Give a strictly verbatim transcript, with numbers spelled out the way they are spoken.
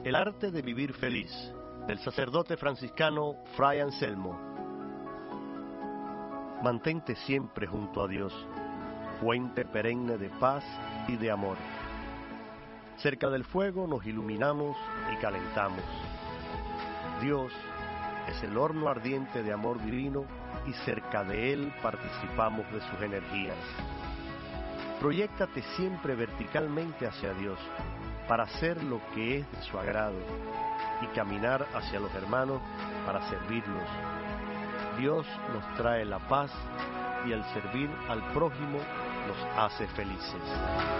El arte de vivir feliz, del sacerdote franciscano Fray Anselmo. Mantente siempre junto a Dios, fuente perenne de paz y de amor. Cerca del fuego nos iluminamos y calentamos. Dios es el horno ardiente de amor divino y cerca de Él participamos de sus energías. Proyéctate siempre verticalmente hacia Dios para hacer lo que es de su agrado y caminar hacia los hermanos para servirlos. Dios nos trae la paz y al servir al prójimo nos hace felices.